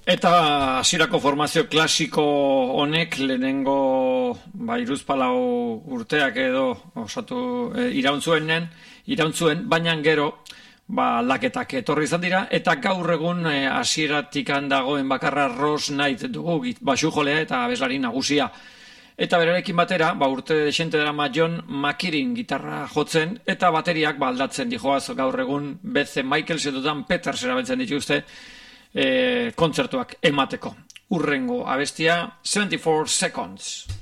Eta hasierako formazio klasiko honek lehenengo hiruzpalau urteak edo osatu irauntzuen, baina gero aldaketak etorri izan dira, eta gaur egun hasieratik dagoen bakarra Ross Knight dugu, baxujolea eta abeslari nagusia. Eta berarekin batera, urte desente dara John McKeerin gitarra jotzen, eta bateriak aldatzen dijoaz gaur egun Beth Michaels edo Dan Peters erabiltzen dituzte kontzertuak emateko. Urrengo abestia, 74 Seconds.